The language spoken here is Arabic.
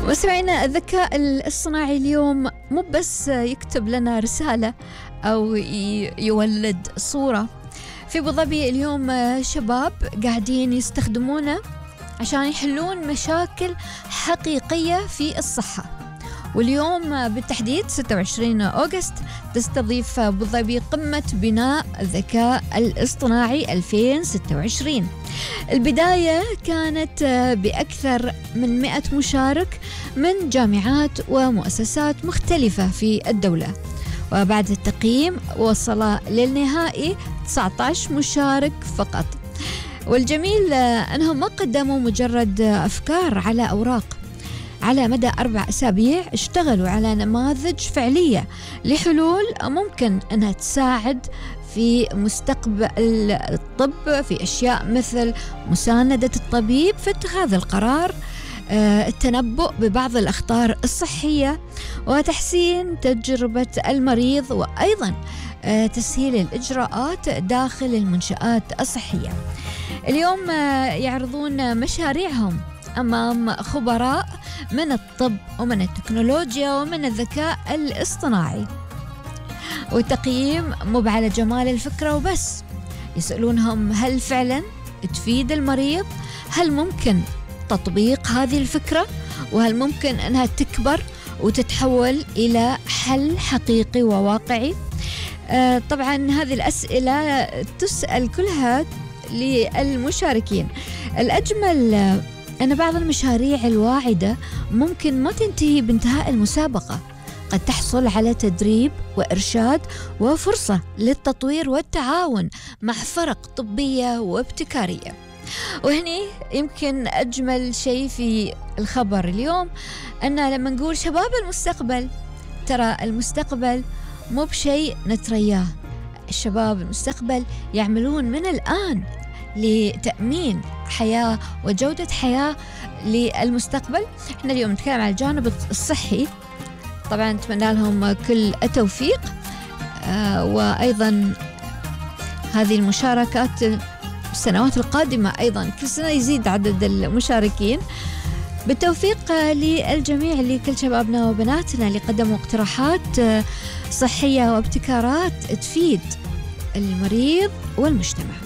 مستمعينا، الذكاء الاصطناعي اليوم مو بس يكتب لنا رسالة أو يولد صورة. في أبو ظبي اليوم شباب قاعدين يستخدمونه عشان يحلون مشاكل حقيقية في الصحة. واليوم بالتحديد 26 أغسطس تستضيف أبو ظبي قمة بناء الذكاء الاصطناعي 2026. البداية كانت بأكثر من 100 مشارك من جامعات ومؤسسات مختلفة في الدولة، وبعد التقييم وصل للنهائي 19 مشارك فقط. والجميل أنهم ما قدموا مجرد أفكار على أوراق. على مدى 4 أسابيع اشتغلوا على نماذج فعلية لحلول ممكن أنها تساعد في مستقبل الطب، في أشياء مثل مساندة الطبيب في اتخاذ القرار، التنبؤ ببعض الأخطار الصحية، وتحسين تجربة المريض، وأيضا تسهيل الإجراءات داخل المنشآت الصحية. اليوم يعرضون مشاريعهم أمام خبراء من الطب ومن التكنولوجيا ومن الذكاء الاصطناعي، والتقييم مو على جمال الفكرة وبس. يسألونهم هل فعلا تفيد المريض؟ هل ممكن تطبيق هذه الفكرة؟ وهل ممكن أنها تكبر وتتحول إلى حل حقيقي وواقعي؟ طبعا هذه الأسئلة تسأل كلها للمشاركين. الأجمل أن بعض المشاريع الواعدة ممكن ما تنتهي بانتهاء المسابقة، قد تحصل على تدريب وإرشاد وفرصة للتطوير والتعاون مع فرق طبية وابتكارية. وهني يمكن أجمل شيء في الخبر اليوم أن لما نقول شباب المستقبل، ترى المستقبل مو بشيء نترياه. الشباب المستقبل يعملون من الآن لتأمين حياة وجودة حياة للمستقبل. احنا اليوم نتكلم عن الجانب الصحي، طبعا نتمنى لهم كل التوفيق. وأيضا هذه المشاركات السنوات القادمة أيضا كل سنة يزيد عدد المشاركين. بالتوفيق للجميع، لكل شبابنا وبناتنا اللي قدموا اقتراحات صحية وابتكارات تفيد المريض والمجتمع.